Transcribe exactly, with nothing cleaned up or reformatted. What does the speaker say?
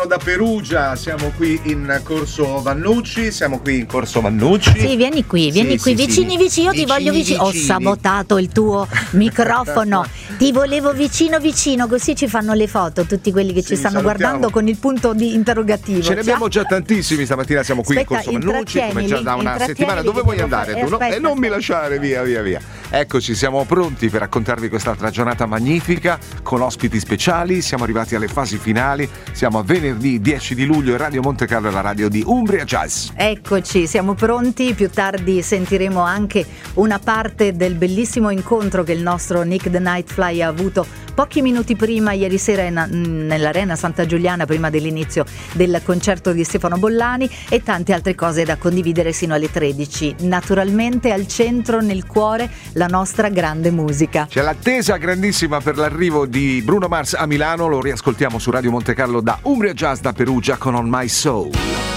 Da Perugia, siamo qui in Corso Vannucci, siamo qui in Corso Vannucci. Sì, vieni qui, vieni sì, qui, sì, vicini sì. vicini, io vicini, ti voglio vicino. Ho sabotato il tuo microfono, ti volevo vicino vicino, così ci fanno le foto tutti quelli che sì, ci stanno salutiamo. guardando con il punto di interrogativo. Ce ne abbiamo già tantissimi, stamattina siamo qui Aspetta, in Corso Vannucci, come già da una settimana. Dove vuoi andare fare... tu? No? Aspetta, E non aspetta. mi lasciare, via, via, via. Eccoci, siamo pronti per raccontarvi quest'altra giornata magnifica con ospiti speciali. Siamo arrivati alle fasi finali, siamo a venerdì dieci di luglio e Radio Monte Carlo è la radio di Umbria Jazz. Eccoci, siamo pronti. Più tardi sentiremo anche una parte del bellissimo incontro che il nostro Nick the Nightfly ha avuto pochi minuti prima, ieri sera in, nell'Arena Santa Giuliana, prima dell'inizio del concerto di Stefano Bollani, e tante altre cose da condividere sino alle tredici. Naturalmente al centro, nel cuore, la nostra grande musica. C'è l'attesa grandissima per l'arrivo di Bruno Mars a Milano, lo riascoltiamo su Radio Monte Carlo da Umbria Jazz da Perugia con On My Soul.